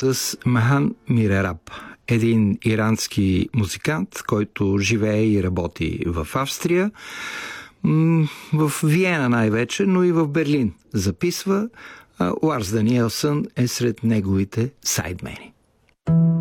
с Махан Мирераб, един ирански музикант, който живее и работи в Австрия, в Виена най-вече, но и в Берлин записва. Ларс Даниелсън е сред неговите сайдмени.